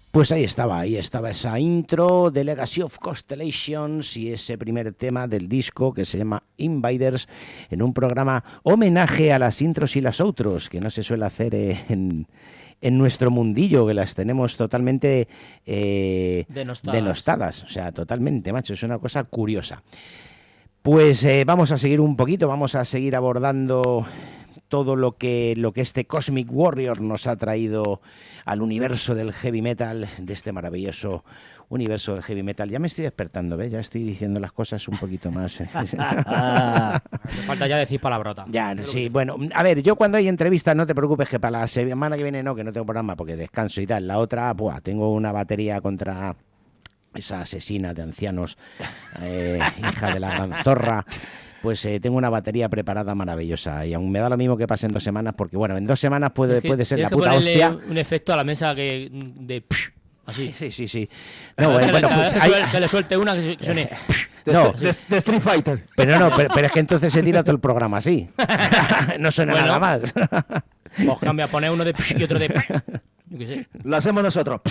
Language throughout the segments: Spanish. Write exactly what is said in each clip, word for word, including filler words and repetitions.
Pues ahí estaba, ahí estaba esa intro de Legacy of Constellations y ese primer tema del disco que se llama Invaders, en un programa homenaje a las intros y las outros, que no se suele hacer en, en nuestro mundillo, que las tenemos totalmente eh, denostadas. denostadas, o sea, totalmente, macho, es una cosa curiosa. Pues eh, vamos a seguir un poquito, vamos a seguir abordando todo lo que, lo que este Cosmic Warrior nos ha traído al universo del heavy metal, de este maravilloso universo del heavy metal. Ya me estoy despertando, ¿ves? Ya estoy diciendo las cosas un poquito más. ah, me falta ya decir palabrota. Ya, sí, bueno, a ver, yo cuando hay entrevistas, no te preocupes que para la semana que viene no, que no tengo programa porque descanso y tal. La otra, buah, tengo una batería contra esa asesina de ancianos, eh, hija de la gran zorra. Pues eh, tengo una batería preparada maravillosa y aún me da lo mismo que pase en dos semanas porque, bueno, en dos semanas puede, es que puede ser la que puta hostia. Un efecto a la mesa que de psh, así. Sí, sí, sí. No, bueno, bueno, pues que, hay... suele, que le suelte una que suene. De, no, de, de Street Fighter. Pero no, pero, pero es que entonces se tira todo el programa así. No suena bueno, nada más. Pues cambia, pone uno de psh y otro de psh. Yo qué sé. Lo hacemos nosotros.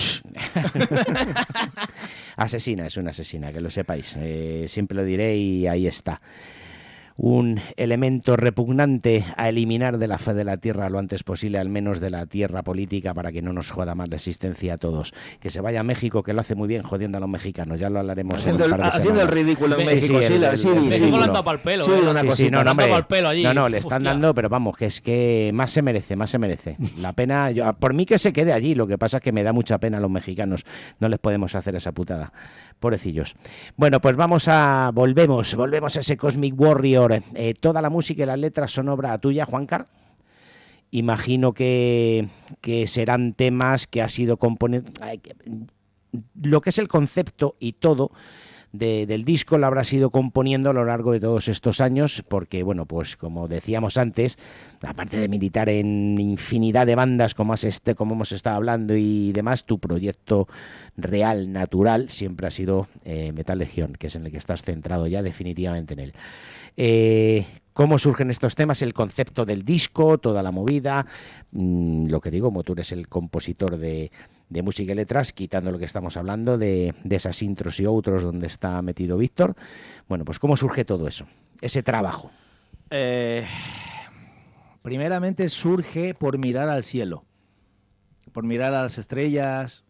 Asesina, es una asesina, que lo sepáis. Eh, siempre lo diré y ahí está. Un elemento repugnante a eliminar de la faz de la Tierra lo antes posible, al menos de la Tierra política, para que no nos joda más la existencia a todos. Que se vaya a México, que lo hace muy bien, jodiendo a los mexicanos. Ya lo hablaremos haciendo en un par de el, Haciendo el ridículo en México. Sí, sí, el, sí, el, sí, México sí, le han dado para el pelo. Sí, ¿eh? una sí, cosita. sí, no, no, hombre, para el pelo allí. no, no, le están Hostia. dando, pero vamos, que es que más se merece, más se merece. La pena, yo, por mí que se quede allí, lo que pasa es que me da mucha pena a los mexicanos. No les podemos hacer esa putada. Pobrecillos. Bueno, pues vamos a... Volvemos, volvemos a ese Cosmic Warrior. Eh, toda la música y las letras son obra tuya, Juancar. Imagino que, que serán temas que has ido componiendo... Lo que es el concepto y todo de, del disco lo habrás ido componiendo a lo largo de todos estos años, porque, bueno, pues como decíamos antes, aparte de militar en infinidad de bandas como, has este, como hemos estado hablando y demás, tu proyecto real, natural, siempre ha sido eh, Metal Legión, que es en el que estás centrado ya definitivamente en él. Eh, ¿Cómo surgen estos temas? El concepto del disco, toda la movida, mmm, lo que digo, como tú eres el compositor de, de música y letras, quitando lo que estamos hablando de, de esas intros y outros donde está metido Víctor. Bueno, pues ¿cómo surge todo eso? Ese trabajo. Eh, primeramente surge por mirar al cielo, por mirar a las estrellas,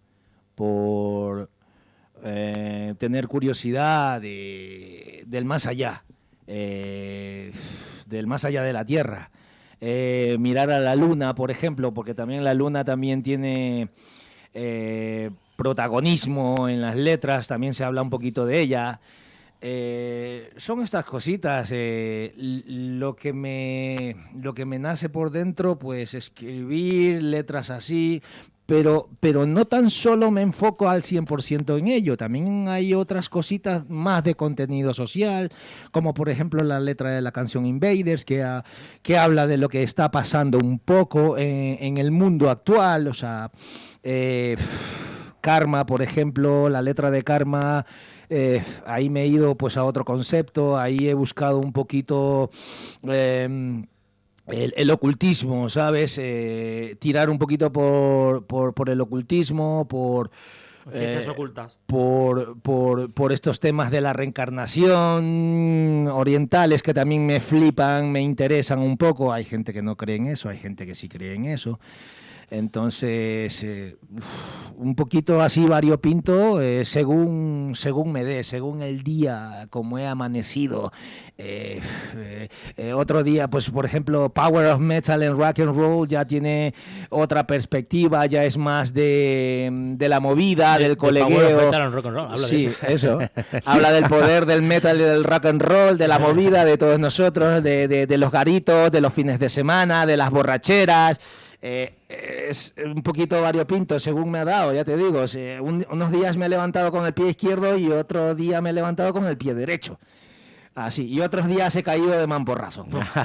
por eh, tener curiosidad de, del más allá. Eh, del más allá de la Tierra, eh, mirar a la Luna, por ejemplo, porque también la Luna también tiene eh, protagonismo en las letras, también se habla un poquito de ella. Eh, son estas cositas, eh, lo que me lo que me nace por dentro, pues escribir letras así. Pero, pero no tan solo me enfoco al cien por ciento en ello, también hay otras cositas más de contenido social, como por ejemplo la letra de la canción Invaders, que, ha, que habla de lo que está pasando un poco en, en el mundo actual, o sea, eh, Karma, por ejemplo, la letra de Karma, eh, ahí me he ido pues a otro concepto, ahí he buscado un poquito... Eh, El, el ocultismo, ¿sabes? Eh, tirar un poquito por, por, por el ocultismo, por... Ciencias eh, ocultas. Por, por, por estos temas de la reencarnación orientales que también me flipan, me interesan un poco. Hay gente que no cree en eso, hay gente que sí cree en eso. Entonces, eh, un poquito así variopinto, eh, según, según me dé, según el día, como he amanecido. Eh, eh, eh, otro día, pues por ejemplo, Power of Metal and Rock and Roll ya tiene otra perspectiva, ya es más de, de la movida, de, del colegueo. Power of Metal and Rock and Roll, habla sí, de eso. eso. Habla del poder del metal y del rock and roll, de la movida de todos nosotros, de, de, de los garitos, de los fines de semana, de las borracheras. Eh, es un poquito variopinto según me ha dado, ya te digo, o sea, un, unos días me he levantado con el pie izquierdo y otro día me he levantado con el pie derecho, así, y otros días he caído de mamporrazo.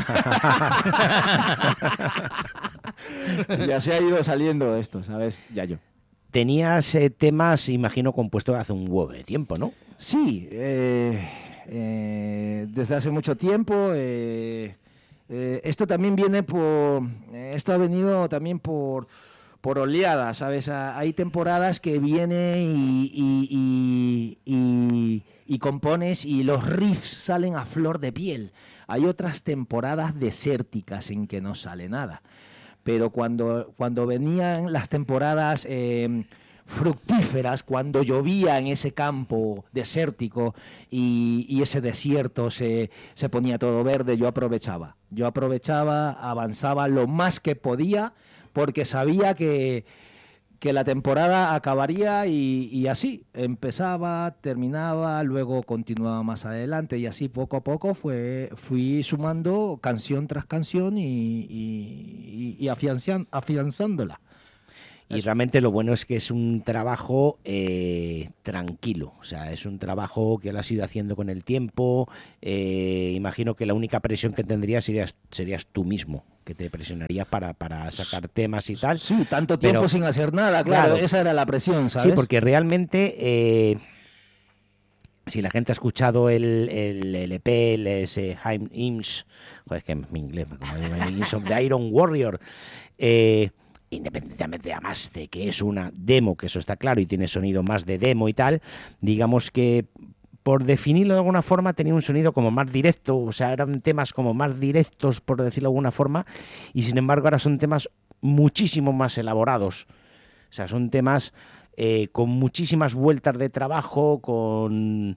Ya se ha ido saliendo esto, ¿sabes? Ya yo. Tenías eh, temas, imagino, compuestos hace un huevo de tiempo, ¿no? Sí, eh, eh, desde hace mucho tiempo. Eh, Eh, esto también viene por, eh, esto ha venido también por, por oleadas, ¿sabes? Hay temporadas que viene y, y, y, y, y compones y los riffs salen a flor de piel. Hay otras temporadas desérticas en que no sale nada. Pero cuando, cuando venían las temporadas eh, fructíferas, cuando llovía en ese campo desértico y, y ese desierto se, se ponía todo verde, yo aprovechaba. Yo aprovechaba, avanzaba lo más que podía, porque sabía que, que la temporada acabaría y, y así, empezaba, terminaba, luego continuaba más adelante y así poco a poco fue, fui sumando canción tras canción y, y, y afianzan, afianzándola. Y realmente lo bueno es que es un trabajo eh, tranquilo, o sea, es un trabajo que lo has ido haciendo con el tiempo. Eh, imagino que la única presión que tendrías serías, serías tú mismo, que te presionarías para, para sacar temas y tal. Sí, tanto tiempo pero, sin hacer nada, claro, claro, esa era la presión, ¿sabes? Sí, porque realmente, eh, si la gente ha escuchado el, el, el E P, el, ese Hymn Hymns, joder, es que mi inglés, como digo, Hymns of the Iron Warrior, eh, independientemente además de que es una demo, que eso está claro, y tiene sonido más de demo y tal, digamos que, por definirlo de alguna forma, tenía un sonido como más directo, o sea, eran temas como más directos, por decirlo de alguna forma, y sin embargo ahora son temas muchísimo más elaborados. O sea, son temas eh, con muchísimas vueltas de trabajo, con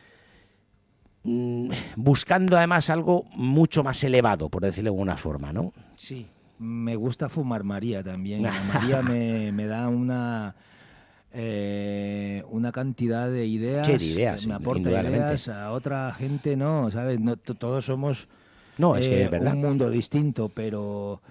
mm, buscando además algo mucho más elevado, por decirlo de alguna forma, ¿no? Sí. Me gusta fumar María también. María me, me da una eh, una cantidad de ideas. Sí, de ideas, me aporta ideas, a otra gente no, ¿sabes? No, todos somos no, es que eh, es verdad. un mundo distinto, pero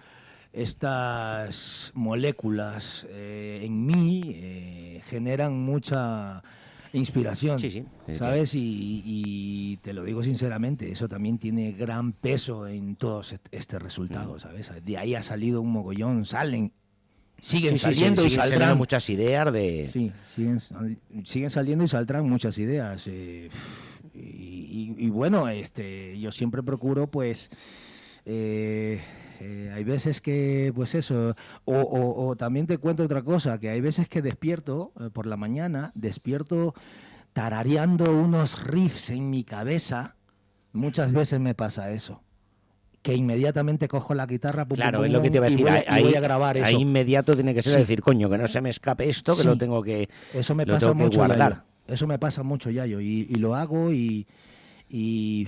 estas moléculas eh, en mí eh, generan mucha inspiración, sí, sí, sí, ¿sabes? Y, y te lo digo sinceramente, eso también tiene gran peso en todo este resultado, mm. ¿sabes? De ahí ha salido un mogollón, salen, siguen sí, saliendo sí, y siguen saldrán saliendo muchas ideas de... Sí, siguen, siguen saliendo y saldrán muchas ideas. Eh, y, y, y bueno, este, yo siempre procuro, pues... Eh, Eh, hay veces que, pues eso, o, o, o también te cuento otra cosa, que hay veces que despierto eh, por la mañana, despierto tarareando unos riffs en mi cabeza, muchas veces me pasa eso, que inmediatamente cojo la guitarra, pum, claro, pum, es lo que te iba a decir, y voy, ahí, y voy a grabar eso. Ahí inmediato tiene que ser sí. decir, coño, que no se me escape esto, que sí. lo tengo que, eso me lo pasa tengo que mucho, guardar. Yayo. Eso me pasa mucho, Yayo, y, y lo hago y... Y,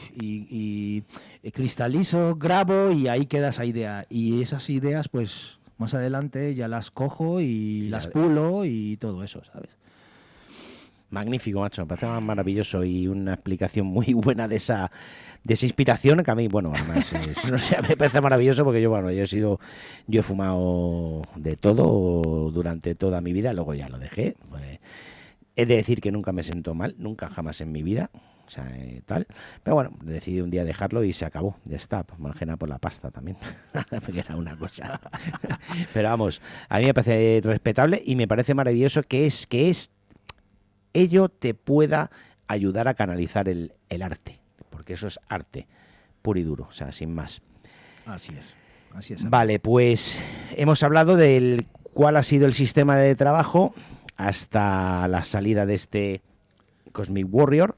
y, y cristalizo, grabo y ahí queda esa idea. Y esas ideas, pues más adelante ya las cojo y las pulo y todo eso, ¿sabes? Magnífico, macho, me parece maravilloso y una explicación muy buena de esa de esa inspiración que a mí, bueno, además, eh, no sé, me parece maravilloso porque yo, bueno, yo he sido, yo he fumado de todo durante toda mi vida, luego ya lo dejé. Pues, he de decir que nunca me sentó mal, nunca jamás en mi vida. O sea, eh, tal. Pero bueno, decidí un día dejarlo y se acabó. Ya está, más que nada por la pasta también. Porque era una cosa. Pero vamos, a mí me parece respetable y me parece maravilloso que es que es ello te pueda ayudar a canalizar el, el arte. Porque eso es arte, puro y duro, o sea, sin más. Así es. Así es. Vale, pues hemos hablado del cuál ha sido el sistema de trabajo hasta la salida de este Cosmic Warrior.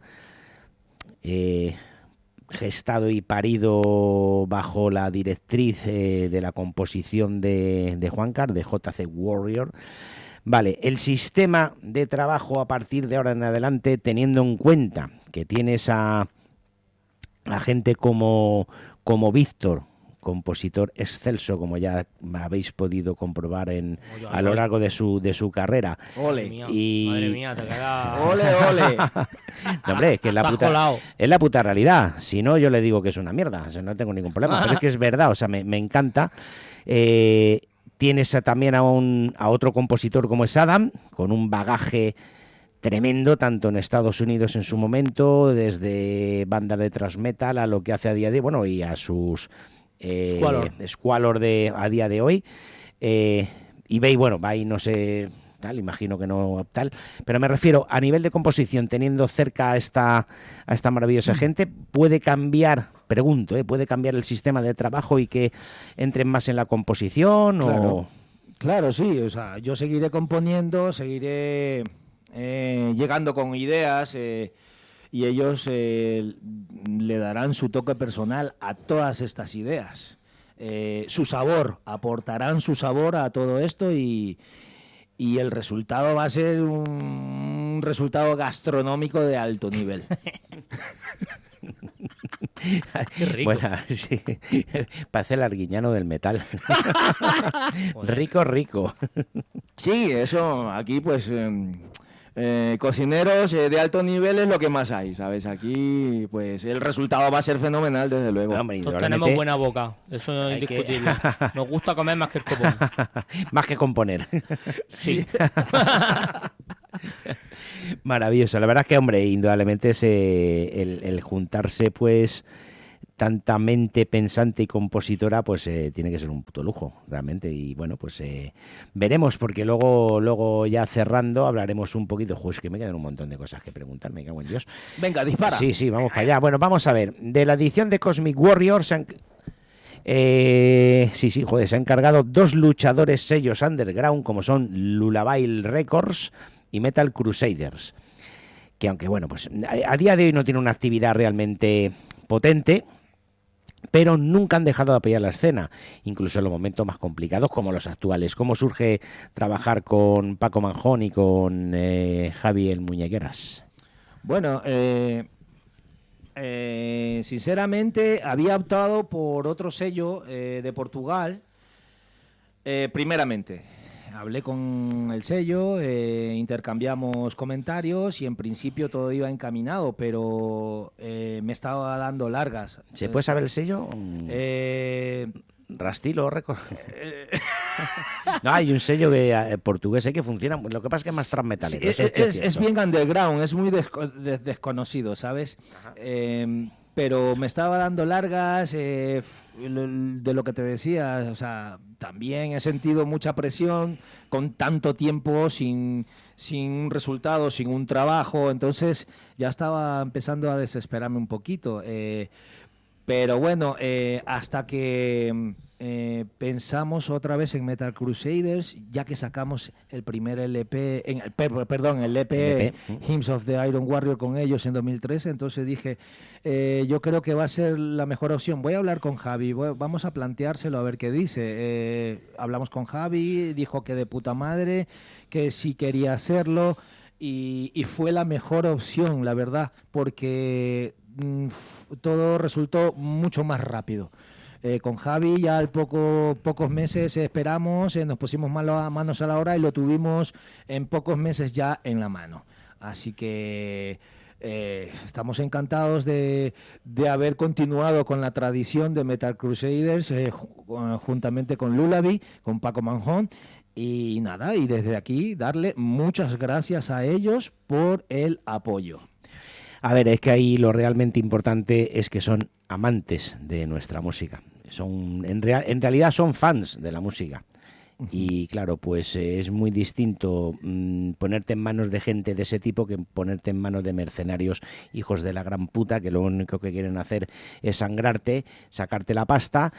Eh, gestado y parido bajo la directriz eh, de la composición de, de Juancar, de J C Warrior. Vale, el sistema de trabajo a partir de ahora en adelante, teniendo en cuenta que tienes a, a gente como, como Víctor, compositor excelso, como ya habéis podido comprobar en Oye, a lo largo de su de su carrera. Ole. Madre mía, y... madre mía, te queda... Ole, ole. No, hombre, es que es la, puta, es la puta realidad. Si no, yo le digo que es una mierda. O sea, no tengo ningún problema. Pero es que es verdad, o sea, me, me encanta. Eh, tienes a, también a, un, a otro compositor como es Adam, con un bagaje tremendo, tanto en Estados Unidos en su momento, desde bandas de thrash metal a lo que hace a día de hoy, bueno, y a sus... Eh, Squalor. Squalor de a día de hoy. Eh, y veis, bueno, va y no sé, tal, imagino que no tal, pero me refiero a nivel de composición, teniendo cerca a esta, a esta maravillosa gente, puede cambiar, pregunto, ¿eh? ¿Puede cambiar el sistema de trabajo y que entren más en la composición? Claro. O... Claro, sí, o sea, yo seguiré componiendo, seguiré eh, llegando con ideas eh, y ellos eh, le darán su toque personal a todas estas ideas. Eh, su sabor, aportarán su sabor a todo esto y, y el resultado va a ser un resultado gastronómico de alto nivel. Qué rico. Bueno, sí. Parece el arguiñano del metal. Rico, rico. Sí, eso, aquí pues eh, eh, cocineros eh, de alto nivel es lo que más hay, ¿sabes? Aquí pues el resultado va a ser fenomenal, desde luego. Hombre, Todos indudablemente, tenemos buena boca, eso no es hay que- indiscutible. Nos gusta comer más que el copón. Más que componer. Sí. Maravilloso. La verdad es que, hombre, indudablemente es, eh, el, el juntarse, pues, tanta mente pensante y compositora, pues eh, tiene que ser un puto lujo, realmente. Y bueno, pues eh, veremos, porque luego, luego ya cerrando, hablaremos un poquito. Joder, es que me quedan un montón de cosas que preguntar, me cago en Dios. Venga, dispara. Sí, sí, vamos para allá. Bueno, vamos a ver. De la edición de Cosmic Warriors, se han- eh, sí, sí, joder, se han encargado dos luchadores sellos underground, como son Lullaby Records y Metal Crusaders, que aunque bueno, pues a, a día de hoy no tiene una actividad realmente potente, pero nunca han dejado de apoyar la escena, incluso en los momentos más complicados como los actuales. ¿Cómo surge trabajar con Paco Manjón y con eh, Javi el Muñequeras? Bueno, eh, eh, sinceramente había optado por otro sello eh, de Portugal, eh, primeramente. Hablé con el sello, eh, intercambiamos comentarios y en principio todo iba encaminado, pero eh, me estaba dando largas. ¿Se puede saber el sello? Eh, Rastilo Record. No, hay un sello de, eh, portugués eh, que funciona. Lo que pasa es que es más transmetalero. Sí, eso es, sí es es- cierto. es bien underground, es muy desco- des- desconocido, ¿sabes? Eh, pero me estaba dando largas, eh, lo- de lo que te decía, o sea, también he sentido mucha presión con tanto tiempo sin, sin un resultado, sin un trabajo, entonces ya estaba empezando a desesperarme un poquito. eh, pero bueno, eh, hasta que eh, pensamos otra vez en Metal Crusaders, ya que sacamos el primer L P, en el, per- perdón, el L P, L P. Hymns of the Iron Warrior con ellos en dos mil trece, entonces dije, eh, yo creo que va a ser la mejor opción. Voy a hablar con Javi, voy- vamos a planteárselo a ver qué dice. Eh, hablamos con Javi, dijo que de puta madre, que sí quería hacerlo. Y, y fue la mejor opción, la verdad, porque mm, f- todo resultó mucho más rápido. Eh, con Javi ya al poco, pocos meses esperamos, eh, nos pusimos malo a- manos a la obra y lo tuvimos en pocos meses ya en la mano. Así que eh, estamos encantados de, de haber continuado con la tradición de Metal Crusaders eh, ju- juntamente con Lullaby, con Paco Manjón. Y nada, y desde aquí darle muchas gracias a ellos por el apoyo. A ver, es que ahí lo realmente importante es que son amantes de nuestra música. Son, en, real, en realidad son fans de la música. Y claro, pues eh, es muy distinto mmm, ponerte en manos de gente de ese tipo que ponerte en manos de mercenarios hijos de la gran puta que lo único que quieren hacer es sangrarte, sacarte la pasta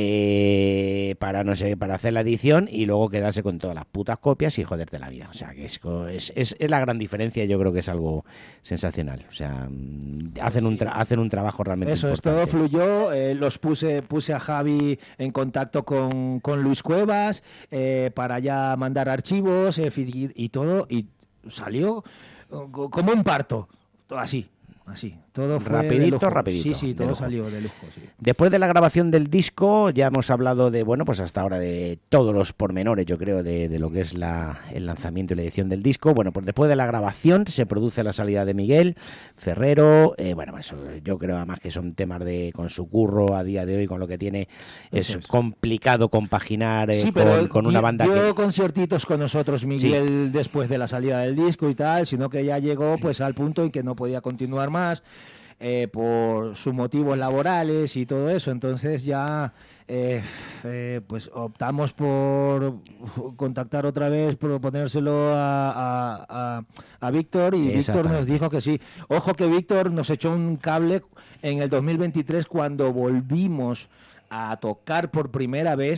eh, para no sé, para hacer la edición y luego quedarse con todas las putas copias y joderte la vida. O sea, que es, es, es, es la gran diferencia. Yo creo que es algo sensacional. O sea, mmm, hacen, un tra hacen un trabajo realmente Eso es, importante. todo fluyó. Eh, los puse, puse a Javi en contacto con, con Luis Cuevas eh, para ya mandar archivos eh, y, y todo, y salió uh, como un parto, así, así. Todo fue de Rapidito, lujo. rapidito, Sí, sí, de todo lujo. salió de lujo. Sí. Después de la grabación del disco ya hemos hablado de, bueno, pues hasta ahora de todos los pormenores, yo creo, de, de lo que es la, el lanzamiento y la edición del disco. Bueno, pues después de la grabación se produce la salida de Miguel Ferrero. Eh, bueno, pues yo creo además que son temas de con su curro a día de hoy, con lo que tiene, es, Eso es. complicado compaginar eh, Sí, con, pero con una di- banda dio que... conciertitos con nosotros Miguel después de la salida del disco y tal, sino que ya llegó pues al punto en que no podía continuar más eh, por sus motivos laborales y todo eso. Entonces ya eh, eh, pues optamos por contactar otra vez, proponérselo a, a, a, a Víctor y Víctor nos Exactamente. dijo que sí. Ojo que Víctor nos echó un cable en el dos mil veintitrés cuando volvimos a tocar por primera vez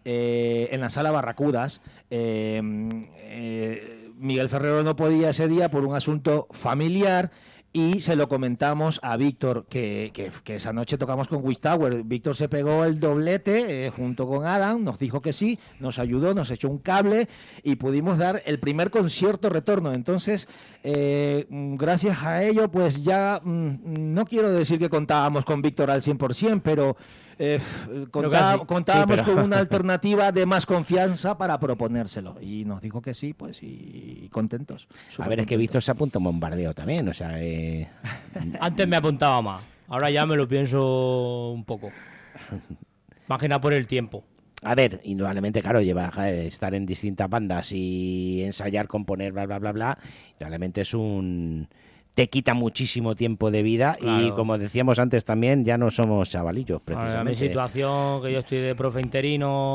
eh, en la sala Barracudas. Eh, eh, Miguel Ferrero no podía ese día por un asunto familiar. Y se lo comentamos a Víctor, que, que, que esa noche tocamos con Wish Tower. Víctor se pegó el doblete eh, junto con Adam, nos dijo que sí, nos ayudó, nos echó un cable y pudimos dar el primer concierto retorno. Entonces, eh, gracias a ello, pues ya, mm, no quiero decir que contábamos con Víctor al cien por ciento, pero... Eh, contá, contábamos sí, pero... con una alternativa de más confianza para proponérselo y nos dijo que sí, pues y, y contentos. A ver, es que Víctor se apunta un bombardeo también, o sea... Eh... Antes me apuntaba más, ahora ya me lo pienso un poco. Más que nada por el tiempo. A ver, indudablemente, claro, lleva joder, estar en distintas bandas y ensayar, componer, bla, bla, bla, bla, indudablemente es un... te quita muchísimo tiempo de vida. Claro. Y como decíamos antes también, ya no somos chavalillos, precisamente. A mi situación, que yo estoy de profe interino